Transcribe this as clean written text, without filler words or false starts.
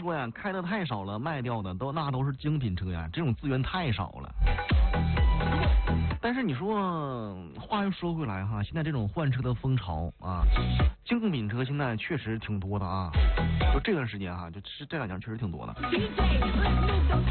说呀，开的太少了，卖掉的都是精品车呀，这种资源太少了。但是你说，话又说回来哈，现在这种换车的风潮啊，精品车现在确实挺多的啊。就这段时间哈，就是这2年确实挺多的。